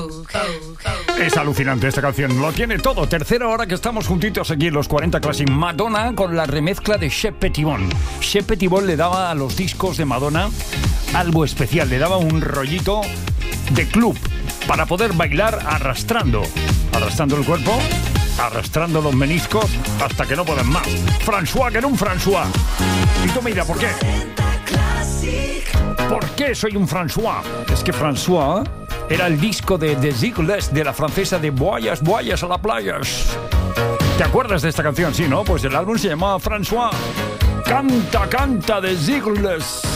Es alucinante esta canción, lo tiene todo. Tercera hora que estamos juntitos aquí en los 40 Classic. Madonna con la remezcla de Shep Pettibon. Shep Pettibon le daba a los discos de Madonna algo especial, le daba un rollito de club para poder bailar arrastrando el cuerpo, arrastrando los meniscos hasta que no pueden más. François, que era un François. Y tú mira, ¿por qué? ¿Por qué soy un François? Es que François era el disco de The Ziggles, de la francesa de Boyas, Boyas a la playas. ¿Te acuerdas de esta canción? Sí, ¿no? Pues el álbum se llamaba François. Canta, canta de Ziggles.